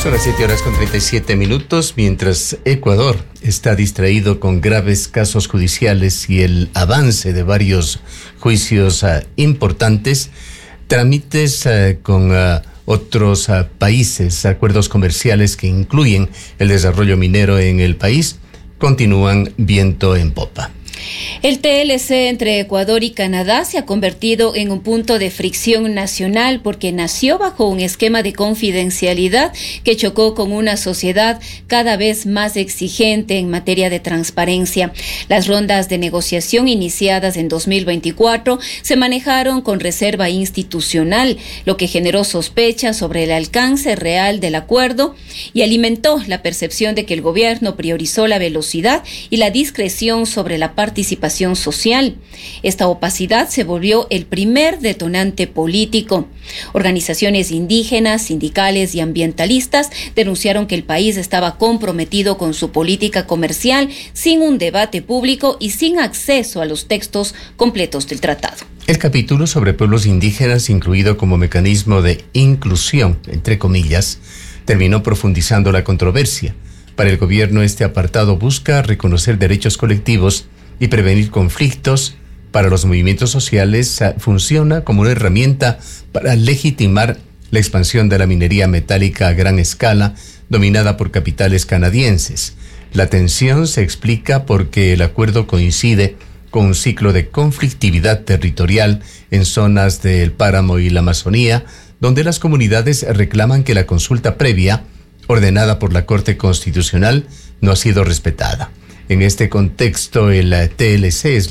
Son las 7:37, mientras Ecuador está distraído con graves casos judiciales y el avance de varios juicios importantes, trámites con otros países, acuerdos comerciales que incluyen el desarrollo minero en el país, continúan viento en popa. El TLC entre Ecuador y Canadá se ha convertido en un punto de fricción nacional porque nació bajo un esquema de confidencialidad que chocó con una sociedad cada vez más exigente en materia de transparencia. Las rondas de negociación iniciadas en 2024 se manejaron con reserva institucional, lo que generó sospechas sobre el alcance real del acuerdo y alimentó la percepción de que el gobierno priorizó la velocidad y la discreción sobre la participación social. Esta opacidad se volvió el primer detonante político. Organizaciones indígenas, sindicales y ambientalistas denunciaron que el país estaba comprometido con su política comercial sin un debate público y sin acceso a los textos completos del tratado. El capítulo sobre pueblos indígenas, incluido como mecanismo de inclusión, entre comillas, terminó profundizando la controversia. Para el gobierno, este apartado busca reconocer derechos colectivos y prevenir conflictos. Para los movimientos sociales, funciona como una herramienta para legitimar la expansión de la minería metálica a gran escala, dominada por capitales canadienses. La tensión se explica porque el acuerdo coincide con un ciclo de conflictividad territorial en zonas del páramo y la Amazonía, donde las comunidades reclaman que la consulta previa, ordenada por la Corte Constitucional, no ha sido respetada. En este contexto, el TLC es